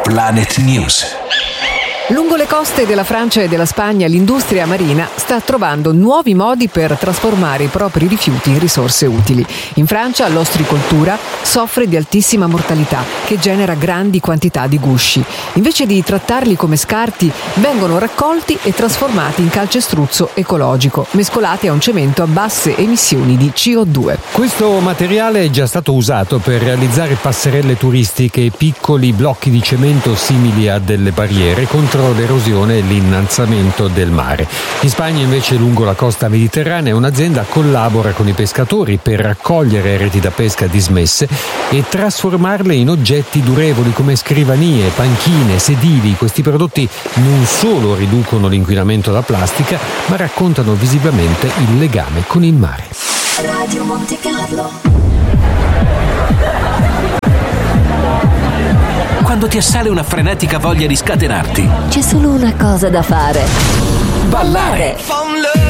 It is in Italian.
Planet News. Lungo le coste della Francia e della Spagna l'industria marina sta trovando nuovi modi per trasformare i propri rifiuti in risorse utili. In Francia l'ostricoltura soffre di altissima mortalità che genera grandi quantità di gusci. Invece di trattarli come scarti, vengono raccolti e trasformati in calcestruzzo ecologico, mescolati a un cemento a basse emissioni di CO2. Questo materiale è già stato usato per realizzare passerelle turistiche e piccoli blocchi di cemento simili a delle barriere contro l'erosione e l'innalzamento del mare. In Spagna invece lungo la costa mediterranea un'azienda collabora con i pescatori per raccogliere reti da pesca dismesse e trasformarle in oggetti durevoli come scrivanie, panchine, sedili. Questi prodotti non solo riducono l'inquinamento da plastica ma raccontano visivamente il legame con il mare. Radio Monte Carlo. Quando ti assale una frenetica voglia di scatenarti, C'è solo una cosa da fare. ballare.